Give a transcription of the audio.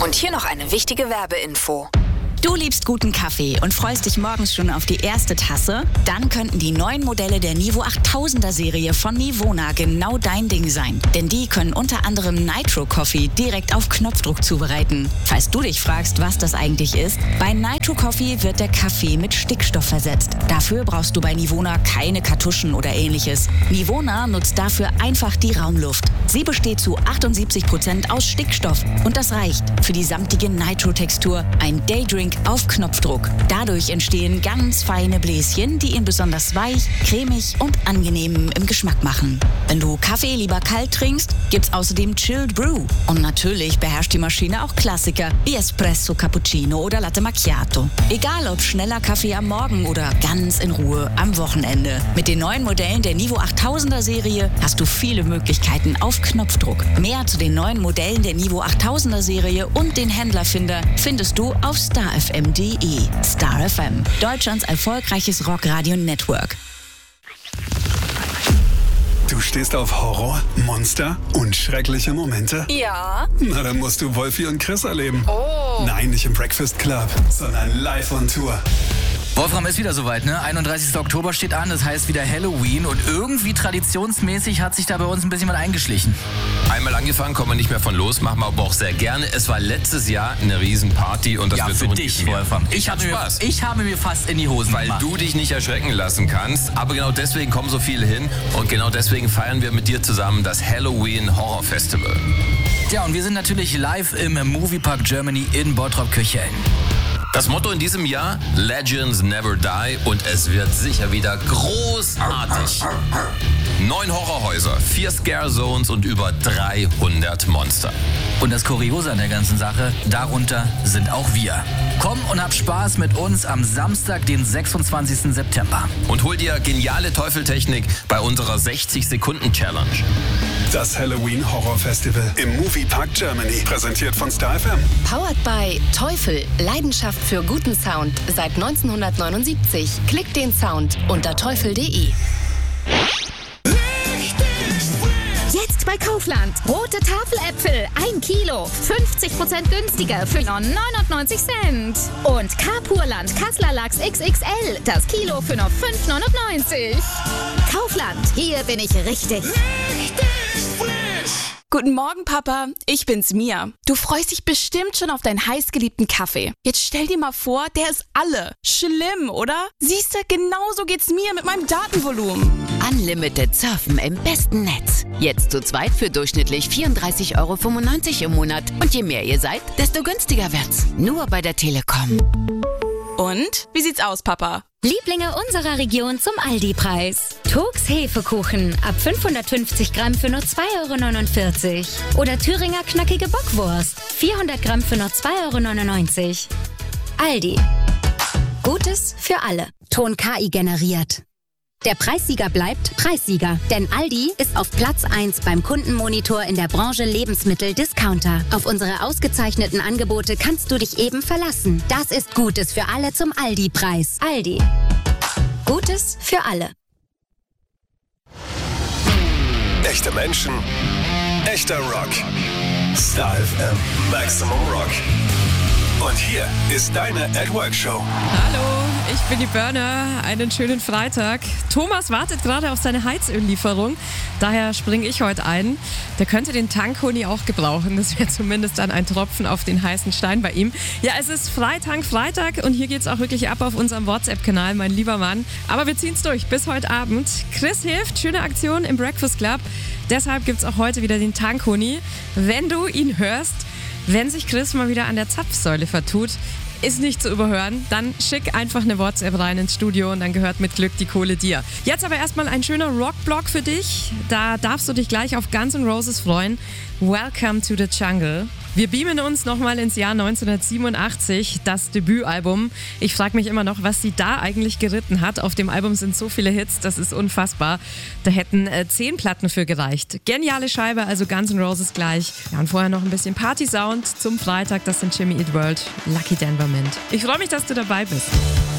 Und hier noch eine wichtige Werbeinfo. Du liebst guten Kaffee und freust dich morgens schon auf die erste Tasse? Dann könnten die neuen Modelle der Nivo 8000er Serie von Nivona genau dein Ding sein. Denn die können unter anderem Nitro Coffee direkt auf Knopfdruck zubereiten. Falls du dich fragst, was das eigentlich ist, bei Nitro Coffee wird der Kaffee mit Stickstoff versetzt. Dafür brauchst du bei Nivona keine Kartuschen oder ähnliches. Nivona nutzt dafür einfach die Raumluft. Sie besteht zu 78% aus Stickstoff und das reicht für die samtige Nitro-Textur, ein Daydrink auf Knopfdruck. Dadurch entstehen ganz feine Bläschen, die ihn besonders weich, cremig und angenehm im Geschmack machen. Wenn du Kaffee lieber kalt trinkst, gibt's außerdem Chilled Brew. Und natürlich beherrscht die Maschine auch Klassiker wie Espresso, Cappuccino oder Latte Macchiato. Egal ob schneller Kaffee am Morgen oder ganz in Ruhe am Wochenende. Mit den neuen Modellen der Nivo 8000er Serie hast du viele Möglichkeiten auf Knopfdruck. Mehr zu den neuen Modellen der Nivo 8000er Serie und den Händlerfinder findest du auf starfm.de. Star FM, Deutschlands erfolgreiches Rockradio-Network. Du stehst auf Horror, Monster und schreckliche Momente? Ja. Na, dann musst du Wolfi und Chris erleben. Oh. Nein, nicht im Breakfast Club, sondern live on Tour. Wolfram, ist wieder soweit, ne? 31. Oktober steht an, das heißt wieder Halloween und irgendwie traditionsmäßig hat sich da bei uns ein bisschen was eingeschlichen. Einmal angefangen, kommen wir nicht mehr von los, machen wir aber auch sehr gerne. Es war letztes Jahr eine Riesenparty und das Ja, wird für so dich, Wolfram. Ich habe mir fast in die Hosen Weil gemacht. du dich nicht erschrecken lassen kannst, aber genau deswegen kommen so viele hin und genau deswegen feiern wir mit dir zusammen das Halloween Horror Festival. Ja, und wir sind natürlich live im Moviepark Germany in Bottrop-Köcheln. Das Motto in diesem Jahr, Legends Never Die, und es wird sicher wieder großartig. 9 Horrorhäuser, 4 Scare Zones und über 300 Monster. Und das Kuriose an der ganzen Sache, darunter sind auch wir. Komm und hab Spaß mit uns am Samstag, den 26. September. Und hol dir geniale Teufeltechnik bei unserer 60-Sekunden-Challenge. Das Halloween Horror Festival im Moviepark Germany, präsentiert von Star FM. Powered by Teufel, Leidenschaft für guten Sound seit 1979. Klick den Sound unter teufel.de. Jetzt bei Kaufland. Rote Tafeläpfel, 1 Kilo. 50% günstiger für nur 99 Cent. Und Carpurland Kassler Lachs XXL. Das Kilo für nur 5,99. Kaufland, hier bin ich richtig. Guten Morgen, Papa. Ich bin's, Mia. Du freust dich bestimmt schon auf deinen heißgeliebten Kaffee. Jetzt stell dir mal vor, der ist alle. Schlimm, oder? Siehste, genauso geht's mir mit meinem Datenvolumen. Unlimited Surfen im besten Netz. Jetzt zu zweit für durchschnittlich 34,95 € im Monat. Und je mehr ihr seid, desto günstiger wird's. Nur bei der Telekom. Und? Wie sieht's aus, Papa? Lieblinge unserer Region zum Aldi-Preis. Togs Hefekuchen ab 550 Gramm für nur 2,49 € Oder Thüringer knackige Bockwurst. 400 Gramm für nur 2,99 €. Aldi. Gutes für alle. Ton KI generiert. Der Preissieger bleibt Preissieger, denn Aldi ist auf Platz 1 beim Kundenmonitor in der Branche Lebensmittel-Discounter. Auf unsere ausgezeichneten Angebote kannst du dich eben verlassen. Das ist Gutes für alle zum Aldi-Preis. Aldi. Gutes für alle. Echte Menschen, echter Rock. Star FM, Maximum Rock. Und hier ist deine At Work Show. Hallo, ich bin die Burner. Einen schönen Freitag. Thomas wartet gerade auf seine Heizöllieferung. Daher springe ich heute ein. Der könnte den Tankhoni auch gebrauchen. Das wäre zumindest dann ein Tropfen auf den heißen Stein bei ihm. Ja, es ist Freitag und hier geht's auch wirklich ab auf unserem WhatsApp-Kanal, mein lieber Mann. Aber wir ziehen's durch bis heute Abend. Chris hilft, schöne Aktion im Breakfast Club. Deshalb gibt's auch heute wieder den Tankhoni. Wenn du ihn hörst, wenn sich Chris mal wieder an der Zapfsäule vertut, ist nicht zu überhören, dann schick einfach eine WhatsApp rein ins Studio und dann gehört mit Glück die Kohle dir. Jetzt aber erstmal ein schöner Rockblock für dich. Da darfst du dich gleich auf Guns N' Roses freuen. Welcome to the Jungle. Wir beamen uns nochmal ins Jahr 1987, das Debütalbum. Ich frage mich immer noch, was sie da eigentlich geritten hat. Auf dem Album sind so viele Hits, das ist unfassbar. Da hätten 10 Platten für gereicht. Geniale Scheibe, also Guns N' Roses gleich. Ja, und vorher noch ein bisschen Party-Sound zum Freitag. Das sind Jimmy Eat World, Lucky Denver Mint. Ich freue mich, dass du dabei bist.